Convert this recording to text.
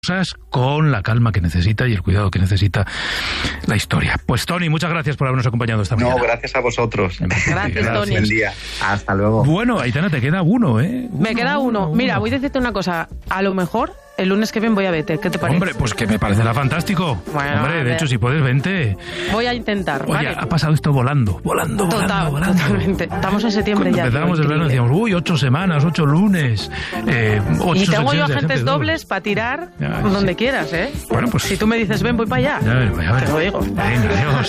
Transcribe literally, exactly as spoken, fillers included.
con la calma que necesita y el cuidado que necesita la historia. Pues Toni, muchas gracias por habernos acompañado esta mañana. No, gracias a vosotros. Gracias, Toni. Buen día. Hasta luego. Bueno, Aitana, te queda uno, ¿eh? Uno, Me queda uno. uno Mira, uno. voy a decirte una cosa. A lo mejor el lunes que viene voy a verte. ¿Qué te parece? Hombre, pues que me parecerá fantástico. Bueno, Hombre, de vale. hecho, si puedes, vente. Voy a intentar, Oye, ¿vale? ha pasado esto volando, volando, volando, Total, volando. totalmente. Estamos en septiembre Cuando ya. empezábamos el tío, verano increíble. decíamos, uy, ocho semanas, ocho lunes, eh, ocho Y tengo yo secciones de agentes doble. dobles para tirar Ya, donde sí. quieras, ¿eh? Bueno, pues... Si tú me dices, ven, voy para allá. Ya, a ver, a ver. Te lo digo. Venga, adiós.